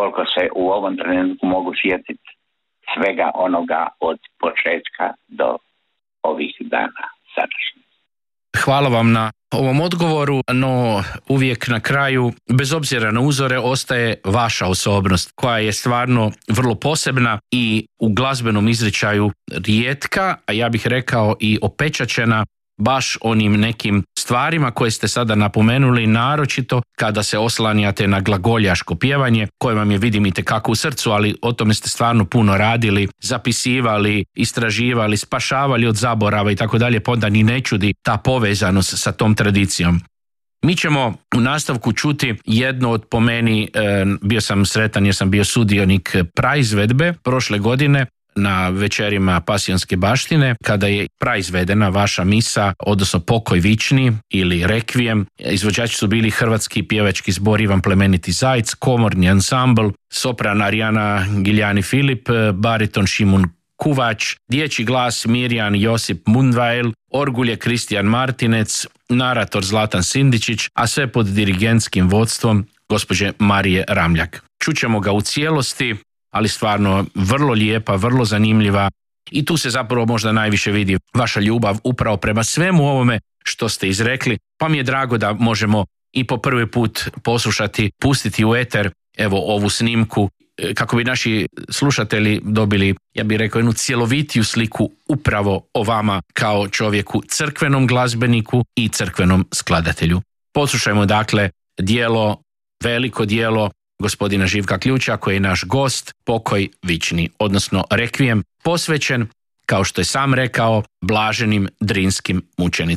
koliko se u ovom trenutku mogu sjetiti svega onoga od početka do ovih dana sadašnjih. Hvala vam na ovom odgovoru, no uvijek na kraju, bez obzira na uzore, ostaje vaša osobnost koja je stvarno vrlo posebna i u glazbenom izričaju rijetka, a ja bih rekao i opečaćena baš onim nekim stvarima koje ste sada napomenuli, naročito kada se oslanjate na glagoljaško pjevanje, koje vam je, vidim, itekako u srcu, ali o tome ste stvarno puno radili, zapisivali, istraživali, spašavali od zaborava i tako dalje, pa onda ni ne čudi ta povezanost sa tom tradicijom. Mi ćemo u nastavku čuti jedno od, po meni, bio sam sretan jer sam bio sudionik praizvedbe prošle godine na večerima Pasionske baštine, kada je praizvedena vaša misa, odnosno Pokoj vični ili Rekvijem. Izvođači su bili Hrvatski pjevački zbor Ivan Plemeniti Zajc, komorni ansambl, sopran Arijana Giljani Filip, bariton Šimun Kuvač, dječji glas Mirjan Josip Mundvajl, orgulje Kristijan Martinec, narator Zlatan Sindičić, a sve pod dirigentskim vodstvom gospođe Marije Ramljak. Čućemo ga u cijelosti, ali stvarno vrlo lijepa, vrlo zanimljiva, i tu se zapravo možda najviše vidi vaša ljubav upravo prema svemu ovome što ste izrekli, pa mi je drago da možemo i po prvi put poslušati, pustiti u eter evo ovu snimku, kako bi naši slušatelji dobili, ja bih rekao, jednu cjelovitiju sliku upravo o vama kao čovjeku, crkvenom glazbeniku i crkvenom skladatelju. Poslušajmo dakle dijelo, veliko dijelo gospodina Živka Ključa, koji je naš gost, Pokoj vični, odnosno Rekvijem, posvećen, kao što je sam rekao, blaženim drinskim mučenicima.